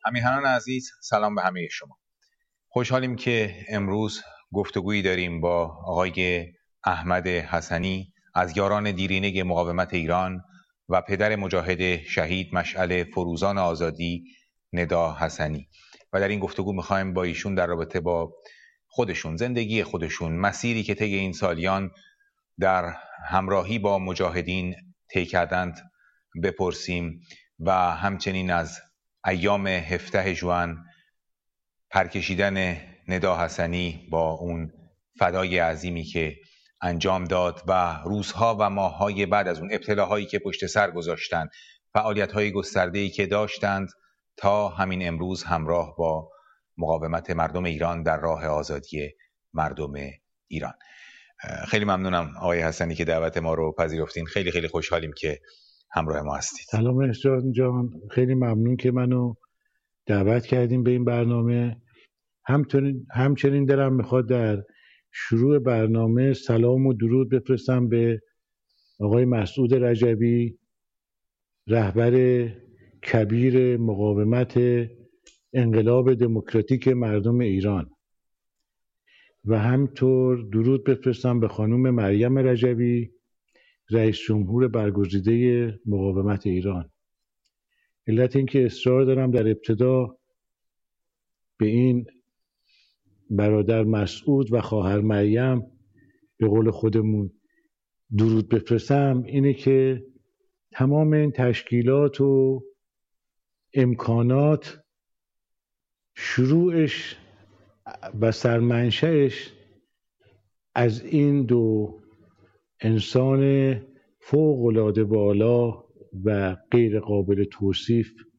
همیهنان عزیز، سلام به همه شما. خوشحالیم که امروز گفتگویی داریم با آقای احمد حسنی از یاران دیرینه مقاومت ایران و پدر مجاهد شهید مشعل فروزان آزادی ندا حسنی و در این گفتگو میخوایم با ایشون در رابطه با خودشون، زندگی خودشون، مسیری که طی این سالیان در همراهی با مجاهدین طی کردند بپرسیم و همچنین از ایام 17 ژوئن پرکشیدن ندا حسنی با اون فدای عظیمی که انجام داد و روزها و ماههای بعد از اون ابتلاهایی که پشت سر گذاشتند، فعالیت‌های گسترده‌ای که داشتند تا همین امروز همراه با مقاومت مردم ایران در راه آزادی مردم ایران. خیلی ممنونم آقای حسنی که دعوت ما رو پذیرفتین. خیلی خیلی خوشحالیم که همراه ما هستید. سلام احسان جان، خیلی ممنون که منو دعوت کردیم به این برنامه. همچنین دلم میخواد در شروع برنامه سلام و درود بفرستم به آقای مسعود رجبی، رهبر کبیر مقاومت انقلاب دموکراتیک مردم ایران، و همطور درود بفرستم به خانم مریم رجبی، رئیس جمهور برگزیده مقاومت ایران. علت این که اصرار دارم در ابتدا به این برادر مسعود و خواهر مریم به قول خودمون درود بفرستم اینه که تمام این تشکیلات و امکانات شروعش و سرمنشأش از این دو انسان فوق‌العاده بالا و غیر قابل توصیف